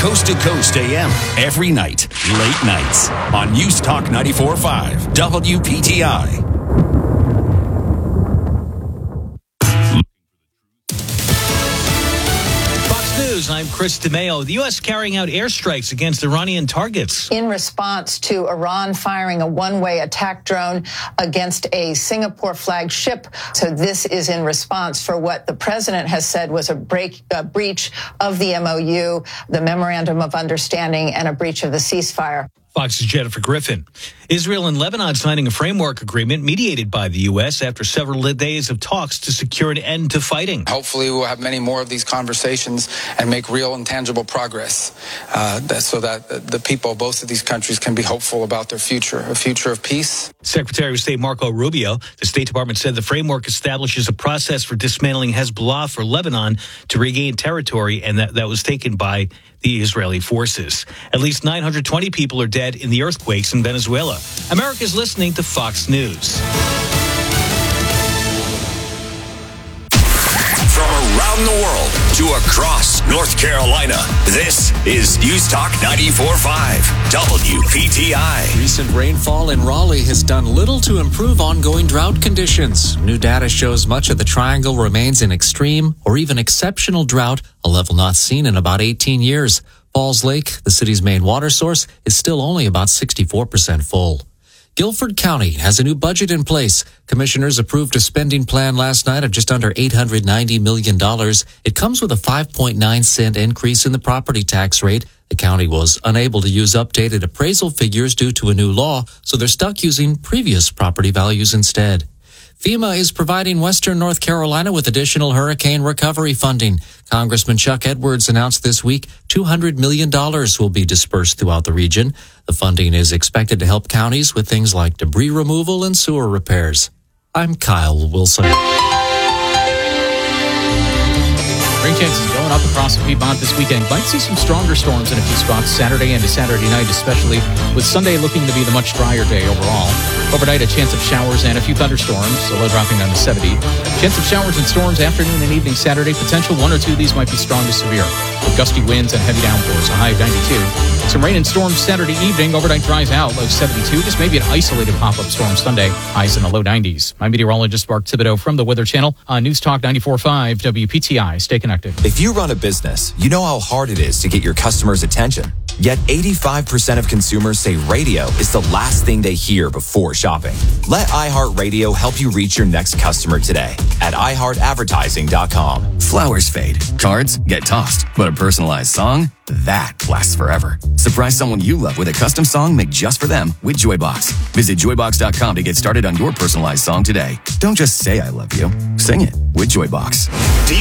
Coast to Coast AM every night, late nights on News Talk 94.5 WPTI. I'm Chris DeMeo. The U.S. carrying out airstrikes against Iranian targets. In response to Iran firing a one-way attack drone against a Singapore flagged ship. So this is in response for what the president has said was a breach of the MOU, the Memorandum of Understanding, and a breach of the ceasefire. Fox's Jennifer Griffin. Israel and Lebanon signing a framework agreement mediated by the U.S. after several days of talks to secure an end to fighting. Hopefully we'll have many more of these conversations and make real and tangible progress so that the people of both of these countries can be hopeful about their future, a future of peace. Secretary of State Marco Rubio, the State Department said the framework establishes a process for dismantling Hezbollah for Lebanon to regain territory, and that was taken by the Israeli forces. At least 920 people are dead in the earthquakes in Venezuela. America's listening to Fox News. From around the world to across North Carolina, this is News Talk 94.5 WPTI. Recent rainfall in Raleigh has done little to improve ongoing drought conditions. New data shows much of the triangle remains in extreme or even exceptional drought, a level not seen in about 18 years. Falls Lake, the city's main water source, is still only about 64% full. Guilford County has a new budget in place. Commissioners approved a spending plan last night of just under $890 million. It comes with a 5.9-cent increase in the property tax rate. The county was unable to use updated appraisal figures due to a new law, so they're stuck using previous property values instead. FEMA is providing Western North Carolina with additional hurricane recovery funding. Congressman Chuck Edwards announced this week $200 million will be dispersed throughout the region. The funding is expected to help counties with things like debris removal and sewer repairs. I'm Kyle Wilson. Rain chances going up across the Piedmont this weekend. Might see some stronger storms in a few spots Saturday into Saturday night, especially with Sunday looking to be the much drier day overall. Overnight, a chance of showers and a few thunderstorms, the low dropping down to 70. Chance of showers and storms afternoon and evening Saturday. Potential one or two of these might be strong to severe, with gusty winds and heavy downpours, a high of 92. Some rain and storms Saturday evening. Overnight dries out, low 72. Just maybe an isolated pop-up storm Sunday. Highs in the low 90s. I'm meteorologist Mark Thibodeau from the Weather Channel on News Talk 94.5 WPTI. Stay connected. If you run a business, you know how hard it is to get your customers' attention. Yet 85% of consumers say radio is the last thing they hear before shopping. Let iHeartRadio help you reach your next customer today at iHeartAdvertising.com. Flowers fade, cards get tossed, but a personalized song, that lasts forever. Surprise someone you love with a custom song made just for them with Joybox. Visit Joybox.com to get started on your personalized song today. Don't just say I love you. Sing it with Joybox. Do